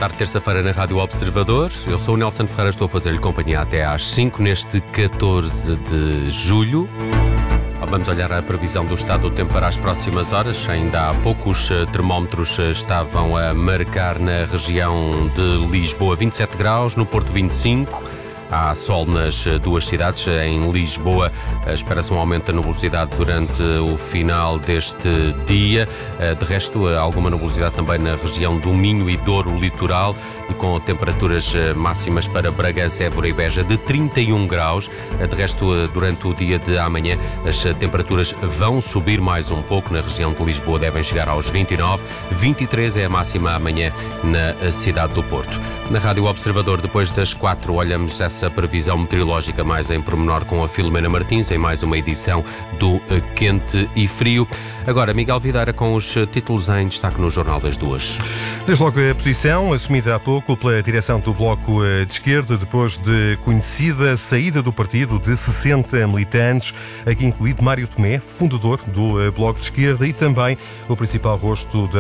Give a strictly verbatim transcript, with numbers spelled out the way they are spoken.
tarde, terça-feira, na Rádio Observador. Eu sou o Nelson Ferreira, estou a fazer-lhe companhia até às cinco, neste catorze de julho. Vamos olhar a previsão do estado do tempo para as próximas horas. Ainda há pouco os termómetros estavam a marcar na região de Lisboa vinte e sete graus, no Porto vinte e cinco. Há sol nas duas cidades. Em Lisboa espera-se um aumento da nubosidade durante o final deste dia. De resto, alguma nubosidade também na região do Minho e Douro litoral, e com temperaturas máximas para Bragança, Évora e Beja de trinta e um graus. De resto, durante o dia de amanhã, as temperaturas vão subir mais um pouco. Na região de Lisboa devem chegar aos vinte e nove. vinte e três é a máxima amanhã na cidade do Porto. Na Rádio Observador, depois das quatro, olhamos essa previsão meteorológica mais em pormenor com a Filomena Martins, em mais uma edição do Quente e Frio. Agora, Miguel Videira com os títulos em destaque no Jornal das Duas. Desde logo a posição assumida há pouco pela direção do Bloco de Esquerda, depois de conhecida saída do partido de sessenta militantes, aqui incluído Mário Tomé, fundador do Bloco de Esquerda e também o principal rosto da